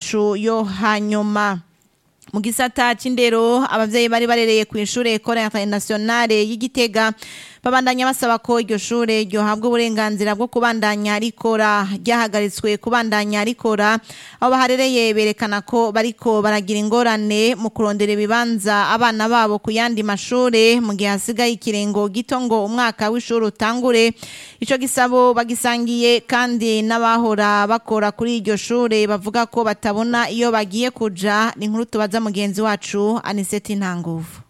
yacu yo hanyuma. Mu gisata c'indero abavyeyi bari barereye ku ishure Ecole Internationale y'Igitega babandanya basaba ko iryo shure ryohabwa uburenganzira bwo kubandanya rikora ryahagaritswe kubandanya rikora abo baharereye berekana ko bariko baragira ingorane mu kurondera ibibanza abana babo ku yandi mashure mu gihe hasigaye ikirengo gito ngo umwaka w'ishure utangure. Ico gisabo bagisangiye kandi n'abahora bakora kuri iryo shure bavuga ko batabona iyo bagiye kuja. Ni inkuru tubaza mugenzi wacu Aniseti Ntanguvu.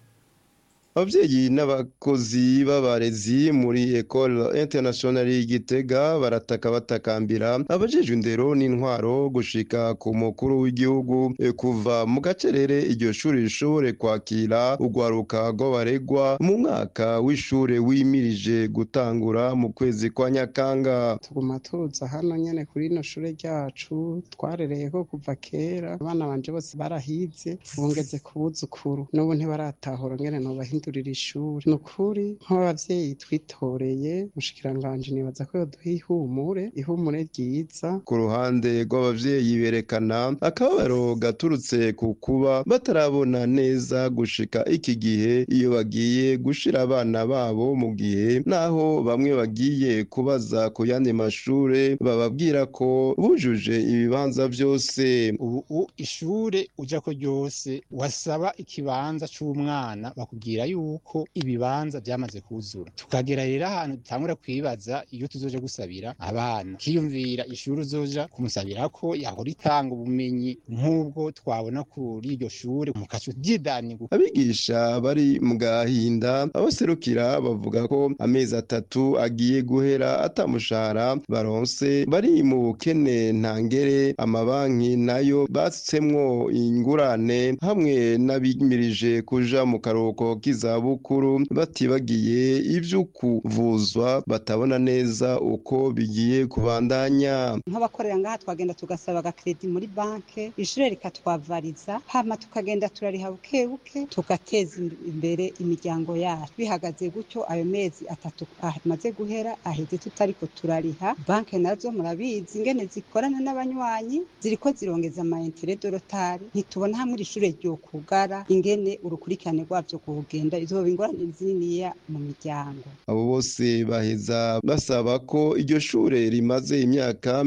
Abavyeyi n'abakozi b'abarezi muri Ecole Internationale y'Igitega barataka batakambira abajejwe indero n'intwaro gushika ku mukuru w'igihugu kuva mu gacerere iryo shuri rishobore kwakira ugwaruka rw'abaregwa mu mwaka w'ishure wimirije gutangura mu kwezi kwa Nyakanga. Tuguma tuza hano nyene kuri ino shure ryacu twarereyeko kuva kera, abana banje bose barahize bungeze ku buzukuru n'ubu ntibaratahura ngene nobahindurira ishuri. Nukuri nk'abavyeyi twitoreye mushikiranganje nibaza ko yoduha ihumure ryiza. Ku ruhande rw'abavyeyi berekana akababaro gaturutse ku kuba batarabona neza gushika iki gihe iyo bagiye gushira abana babo mu gihe naho bamwe bagiye kubaza ku yandi mashure bababwira ko bujuje ibibanza vyose. Ubu ishure ujako ryose wasaba ikibanza c'umwana bakubwira yuko ibibanza byamaze kuzura, tukagera rero ahantu dutangura kwibaza iyo tuzoje gusabira abana, kiyumvira ishuri uzoja kumusabira ko yahora itanga ubumenyi nk'ubwo twabona kuri iryo shure mu kacu ry'idanirwa. Abigisha bari mu gahinda abaserukira bavuga ko amezi 3 agiye guhera atamushahara baronse, bari mu bukene ntangere, amabanki nayo batsemwo ingurane hamwe n'abimirije kuja mu karuhuko k'izabukuru batibagiye ivyo kuvuzwa batabona neza uko bigiye kubandanya. Nk'abakorera ngaha twagenda tugasaba agakredi muri banke, ishure rikatwavariza hama tukagenda turariha bukebuke tugateza imbere imiryango yacu. Bihagaze gutyo ayo mezi 3 amaze guhera aheze tutariko turariha, banke nazo murabizi ingene zikorana n'abanywanyi ziriko zirongeza ama interet de retard, ntitubona hamwe ishure ryo kugara ingene urukurikirane rwavyo kugenda izoba ingorane ziniya mu miryango. Abo bose baheza basaba ko iryo shure rimaze imyaka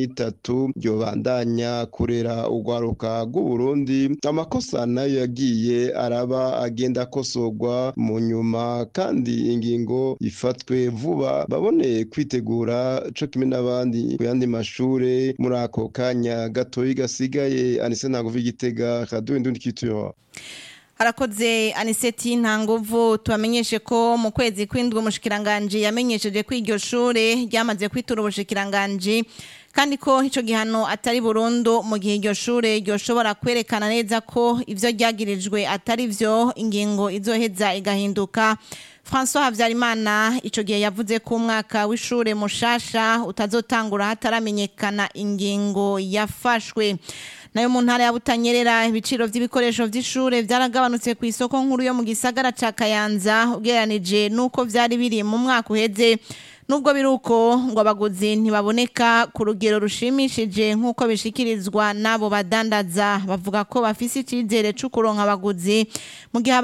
43 ryobandanya kurera ugwaruka rw'u Burundi, amakosa nayo yagiye araba agenda kosorwa mu nyuma kandi ingingo ifatwe vuba babone kwitegura co kimwe n'abandi ku yandi mashure muri ako kanya gatoyi gasigaye. Anise Ntanguvu Igitega, Radio Indundi Culture. Harakoze Aniseti Ntanguvu. Tubamenyeshe ko mu kwezi kw'indwi umushikiranganje yamenyesheje ko iryo shure ryamaze kwitura ubushikiranganje kandi ko ico gihano atari burundu mu gihe iryo shure ryoshobora kwerekana neza ko ivyo ryagirijwe atari vyo ingingo izoheza igahinduka. François Havyarimana ico gihe yavuze ko umwaka w'ishure mushasha utazotangura hataramenyekana ingingo yafashwe. Nayo mu ntara ya Butanyerera ibiciro vy'ibikoresho vy'ishure vyaragabanutse ku isoko nkuru yo mu gisagara ca Kayanza ugereranije nuko vyari biri mu mwaka uheze. Nubwo biruko ngo abaguzi ntibaboneka ku rugero rushimishije nk'uko bishikirizwa nabo badandaza, bavuga ko bafise icizere cyo kuronka abaguzi mu gihe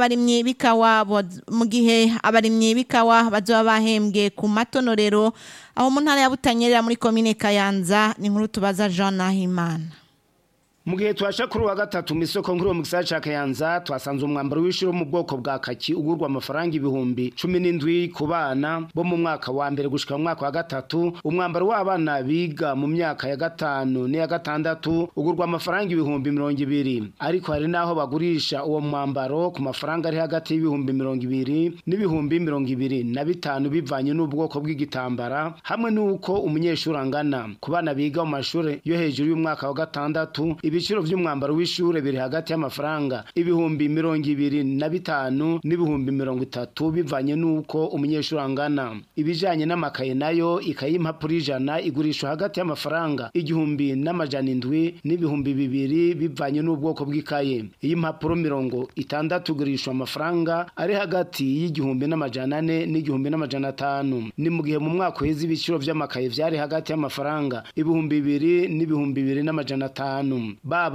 abarimyi bikawa bazoba bahembwe ku matonorero aho mu ntara ya Butanyerera muri komine Kayanza. Ni inkuru tubaza Jean Nahimana. Mu gihe twasha kuri wa gatatu mu isoko nkuru mu gisagara ca Kayanza twasanze umwambaro w'ishuri mu bwoko bwa kaki ugurwa amafaranga 17,000 ku bana bo mu mwaka wa mbere gushika mu mwaka wa gatatu. Umwambaro w'abana biga mu myaka ya 5 n'iya 6 ugurwa amafaranga 20,000, ariko hari naho bagurisha uwo mwambaro ku mafaranga ari hagati y'20,000 n'20,025 bivanye n'ubwoko bw'igitambara hamwe nuko umunyeshuri angana. Ku bana biga mu mashuri yo hejuru y'umwaka wa 6 ibiciro vy'umwambaro w'ishure biri hagati y'amafaranga 20,025 n'30,000 bivanye nuko umunyeshuri angana. Ibijanye n'amakaye nayo ikaye impapuro 100 igurishwa hagati y'amafaranga 1,700 n'2,000 bivanye n'ubwoko bw'ikaye. Iyi mpapuro 60 igurishwa amafaranga ari hagati y'1,400 n'1,500. Ni mu gihe mu mwaka uheze ibiciro vy'amakaye vyari hagati y'amafaranga 2,000 n'2,500.